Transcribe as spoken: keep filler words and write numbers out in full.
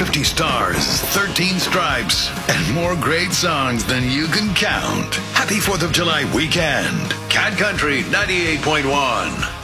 fifty stars, thirteen stripes, and more great songs than you can count. Happy fourth of July weekend. Cat Country ninety-eight point one.